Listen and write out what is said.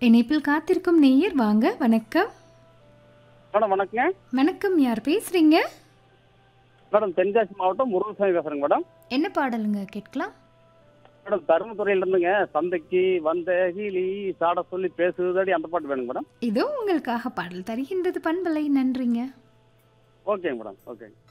இணைப்பில் காத்திருக்கும் நேயர் வாங்க. வணக்கம். மேடம் வணக்கங்க. வணக்கம். யார் பேசுறீங்க? மேடம் தென்காசி மாவட்டம் முருகசாமி பேசுறேங்க மேடம். என்ன பாடலுங்க கேட்கலாம்? மேடம் தருமபுரியில இருந்துங்க சந்தைக்கு வந்த கிளி சாட சொல்லி பேசுதடி அந்த பாட்டு வேணுங்க மேடம். இதோ உங்களுக்காக பாடல் தருகின்றது பண்பலை. நன்றிங்க. ஓகேங்க மேடம். ஓகேங்க.